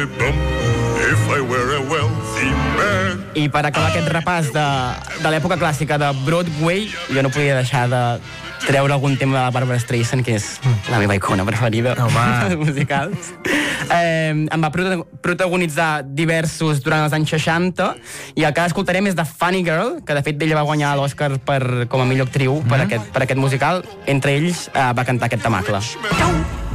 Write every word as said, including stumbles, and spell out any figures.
I per acabar aquest repàs de, de l'època clàssica de Broadway, jo no podia deixar de treure algun tema de la Barbra Streisand, que és la meva icona preferida dels musicals. Eh, em va prota- protagonitzar diversos durant els anys seixanta, i el que escoltarem és de Funny Girl, que de fet ella va guanyar l'Oscar per, com a millor actriu per, mm. aquest, per aquest musical. Entre ells eh, va cantar aquest temacle.